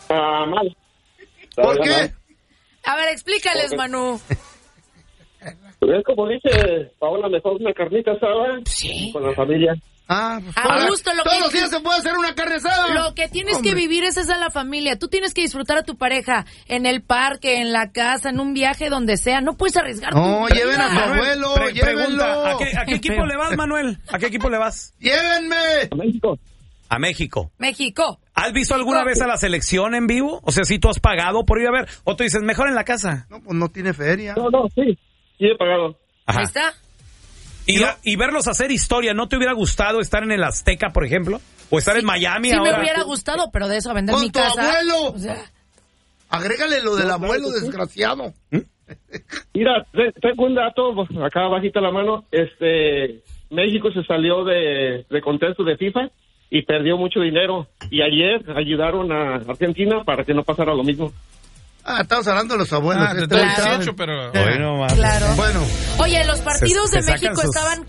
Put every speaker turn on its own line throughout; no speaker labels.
Mal.
¿Por qué?
A ver, explícales, Manu.
Pues es como dice Paola, mejor una carnita asada con la familia.
Pues
a gusto.
todos los días se puede hacer una carne asada.
Lo que tienes que vivir es esa la familia. Tú tienes que disfrutar a tu pareja en el parque, en la casa, en un viaje, donde sea. No puedes arriesgar.
No, lleven a su abuelo, llévenlo.
¿A qué equipo le vas, Manuel? ¿A qué equipo le vas?
¡Llévenme!
A México.
A México.
México.
¿Has visto alguna vez a la selección en vivo? O sea, si tú has pagado por ir a ver. O tú dices, mejor en la casa.
No, pues no tiene feria.
No, sí he pagado.
Ajá.
Ahí está.
Y verlos hacer historia, ¿no te hubiera gustado estar en el Azteca, por ejemplo? ¿O estar en Miami ahora?
Sí me hubiera gustado, pero de eso a vender mi casa.
¡Con tu abuelo!
O sea,
agrégale lo del abuelo, desgraciado.
Mira, tengo un dato, acá bajita la mano. México se salió de contexto de FIFA y perdió mucho dinero. Y ayer ayudaron a Argentina para que no pasara lo mismo.
Estamos hablando de los abuelos.
Claro.
18, pero...
Claro.
Bueno.
Oye, los partidos de México estaban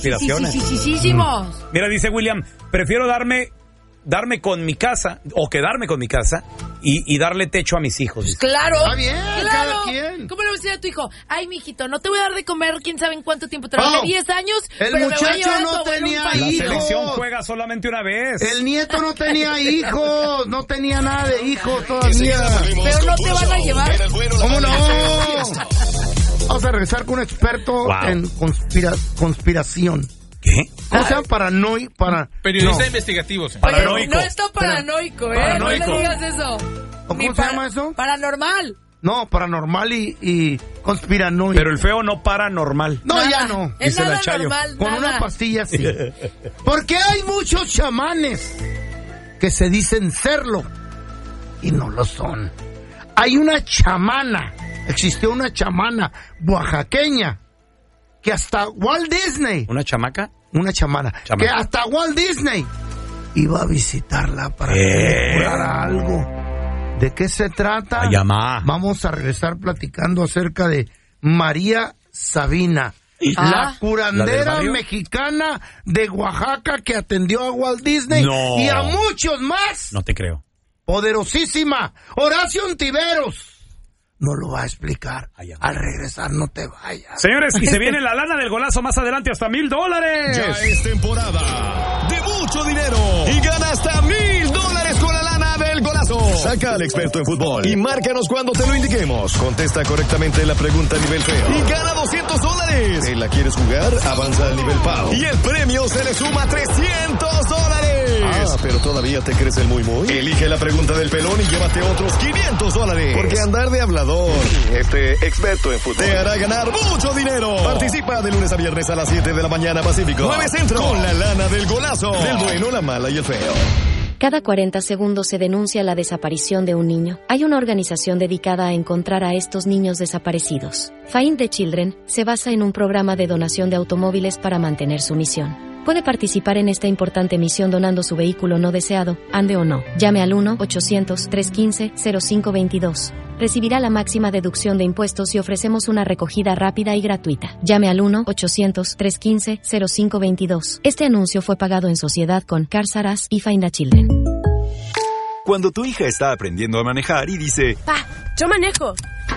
carísimos.
Mira, dice William, prefiero darme con mi casa, o quedarme con mi casa, y darle techo a mis hijos.
Claro.
Está bien,
claro.
cada quien.
¿Cómo le vas a decir a tu hijo? Ay, mijito, no te voy a dar de comer quién sabe en cuánto tiempo. Trabajé 10 años,
el
pero
muchacho
me voy a llevar
no
a tu abuelo
tenía
un
hijos.
La selección juega solamente una vez.
El nieto no tenía hijos, no tenía nada de hijos todavía.
Pero no te van a llevar.
¿Cómo no? Vamos a regresar con un experto en conspiración.
¿Qué?
¿Cómo se llama?
Periodista investigativo.
Paranoico.
No está paranoico,
Paranoico.
No le digas eso.
¿Cómo se llama eso?
Paranormal.
No, paranormal y conspiranoico.
Pero el feo no paranormal.
No,
Nada.
ya no.
Es
Dice
nada
la Chayo.
normal,
Con
nada.
una pastilla sí. Porque hay muchos chamanes que se dicen serlo y no lo son. Hay una chamana, existió una chamana oaxaqueña que hasta Walt Disney,
¿Una chamaca?
una chamana, que hasta Walt Disney iba a visitarla para que le curara algo. ¿De qué se trata? Vamos a regresar platicando acerca de María Sabina, la curandera mexicana de Oaxaca que atendió a Walt Disney y a muchos más.
No te creo.
Poderosísima. Horacio Ontiveros no lo va a explicar. Al regresar, no te vayas.
Señores, y se viene la lana del golazo más adelante, hasta $1,000.
Ya es temporada de mucho dinero y gana hasta $1,000 con la lana del golazo. Saca al experto en fútbol y márcanos cuando te lo indiquemos. Contesta correctamente la pregunta a nivel feo y gana $200. ¿Te la quieres jugar? Avanza al nivel PAO y el premio se le suma $300. Pero todavía te crees el muy. Elige la pregunta del pelón y llévate otros $500. Porque andar de hablador, experto en fútbol, te hará ganar mucho dinero. Participa de lunes a viernes a las 7 de la mañana Pacífico, 9 Centro, con la lana del golazo, del bueno, la mala y el feo.
Cada 40 segundos se denuncia la desaparición de un niño. Hay una organización dedicada a encontrar a estos niños desaparecidos. Find the Children se basa en un programa de donación de automóviles para mantener su misión. Puede participar en esta importante misión donando su vehículo no deseado, ande o no. Llame al 1-800-315-0522. Recibirá la máxima deducción de impuestos y ofrecemos una recogida rápida y gratuita. Llame al 1-800-315-0522. Este anuncio fue pagado en sociedad con Cars R Us y Find a Children.
Cuando tu hija está aprendiendo a manejar y dice...
Pa, yo manejo.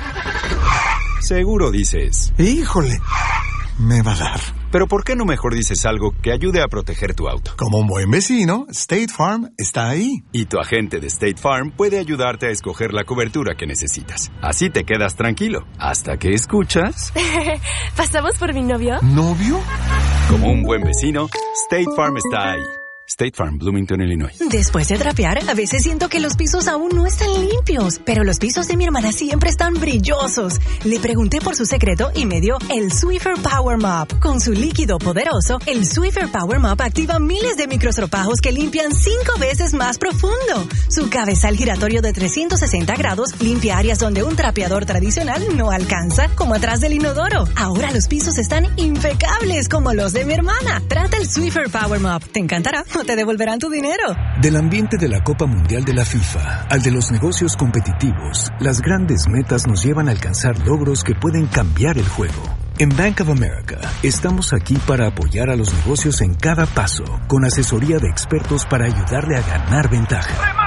Seguro dices...
Híjole, me va a dar.
Pero ¿por qué no mejor dices algo que ayude a proteger tu auto?
Como un buen vecino, State Farm está ahí.
Y tu agente de State Farm puede ayudarte a escoger la cobertura que necesitas. Así te quedas tranquilo, hasta que escuchas...
¿Pasamos por mi novio?
¿Novio?
Como un buen vecino, State Farm está ahí. State Farm, Bloomington, Illinois.
Después de trapear, a veces siento que los pisos aún no están limpios, pero los pisos de mi hermana siempre están brillosos. Le pregunté por su secreto y me dio el Swiffer Power Mop. Con su líquido poderoso, el Swiffer Power Mop activa miles de microstropajos que limpian 5 veces más profundo. Su cabezal giratorio de 360 grados limpia áreas donde un trapeador tradicional no alcanza, como atrás del inodoro. Ahora los pisos están impecables como los de mi hermana. Trata el Swiffer Power Mop. Te encantará. No te devolverán tu dinero.
Del ambiente de la Copa Mundial de la FIFA al de los negocios competitivos, las grandes metas nos llevan a alcanzar logros que pueden cambiar el juego. En Bank of America, estamos aquí para apoyar a los negocios en cada paso, con asesoría de expertos para ayudarle a ganar ventaja.